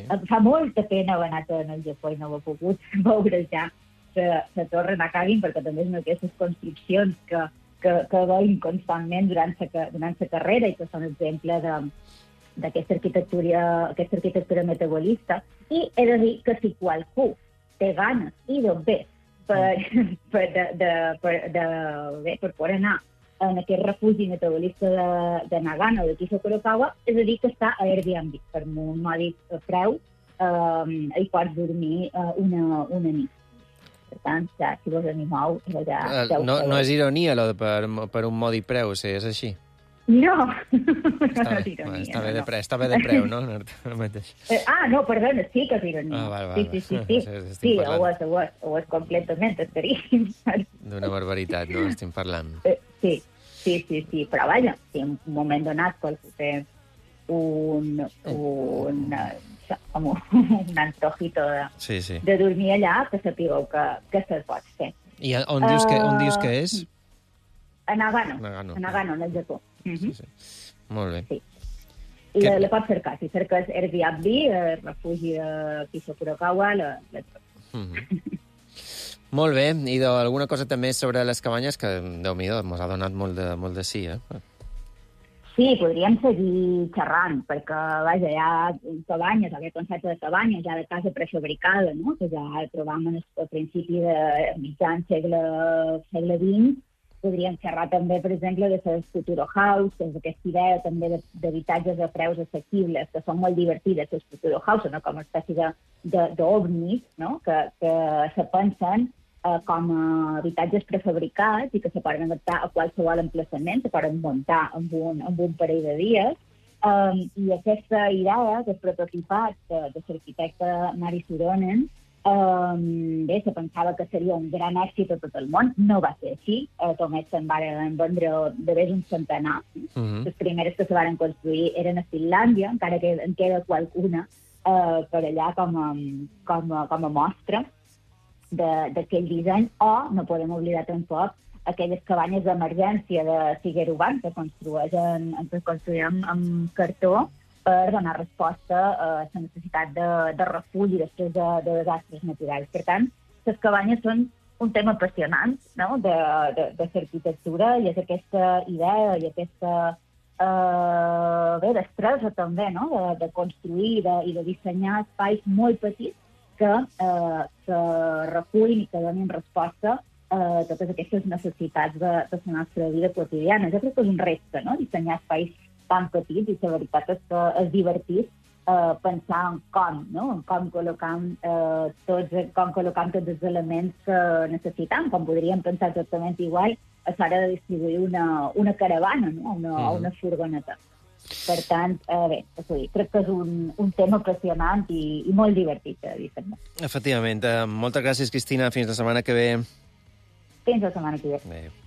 Fa molta pena haver anat al Japó i no haver pogut veure ja la Torre Nakagin, perquè també és una d'aquestes construccions que veiem constantment durant la carrera i que són exemple d'aquesta arquitectura metabolista. I he de dir que si qualcú té ganes i de bé per poder anar en aquest refugi metabolista de Nagano, de Kiso Kurokawa, és a dir, que està a Airbnb. Per un mòdic preu hi pots dormir una nit. Per tant, ja, si vos animeu... No és ironia, per un mòdic preu, si és així. No, no és ironia. Està bé de preu, no? No, perdona, sí que és ironia. Sí, ho és completament, estaríem. D'una barbaritat, no? Estem parlant. Sí, però vaja, si en un moment donat qualsevol té un antojito de dormir allà, que sapigueu que se'l pot fer. I on dius que és? A Nagano, en el Japó. Sí. Molt bé. Sí. I la pots cercar. Si cerques Airbnb, el refugi de Kiso Kurokawa, la trobes. Molt bé. I alguna cosa també sobre les cabanyes, que, Déu-n'hi-do, mos ha donat molt de sí, Sí, podríem seguir xerrant, perquè, vaja, hi ha cabanyes, aquest concepte de cabanyes, ja de casa prefabricada, no?, que ja trobam al principi de mitjan segle XX. Podríem xerrar també, per exemple, de les Futuro House, que és aquesta idea també d'habitatges a preus assequibles, que són molt divertides, les Futuro House, no?, com una espècie d'ovnis, no?, que se pensen com a habitatges prefabricats i que se poden adaptar a qualsevol emplaçament, se poden muntar amb un parell de dies. I aquesta idea, aquest prototipat de l'arquitecte Mari Suronen, se pensava que seria un gran èxit a tot el món. No va ser així. Només se'n van vendre de més un centenar. Les primeres que se van construir eren a Finlàndia, encara que en queda qualcuna per allà com a mostra d'aquell disseny. O, no podem oblidar tampoc, aquelles cabanyes d'emergència de Shigeru Ban que construïen amb cartó per donar resposta a la necessitat de refugi després de desastres naturals. Per tant, les cabanyes són un tema apassionant, no?, de l'arquitectura, i és aquesta idea i aquesta destresa també, no?, de construir i de dissenyar espais molt petits que recullin i que donin resposta a totes aquestes necessitats de la nostra vida quotidiana. Jo crec que és un repte, no?, dissenyar espais tan petits, i la veritat és que és divertit pensar en com, no?, en com col·locam tots els elements que necessitam, com podríem pensar exactament igual a l'hora de distribuir una caravana, no?, una furgoneta. Per tant, bé, crec que és un tema apassionant i molt divertit de dissenyar. Efectivament. Moltes gràcies, Cristina. Fins la setmana que ve. Fins la setmana que ve. Adéu.